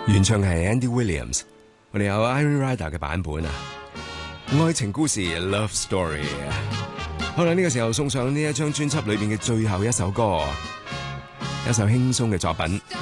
原唱係 Andy Williams， 我哋有 Iron Rider 嘅版本啊，愛情故事 Love Story。 好啦，呢個時候送上呢一張專輯裏邊嘅最後一首歌，一首輕鬆嘅作品。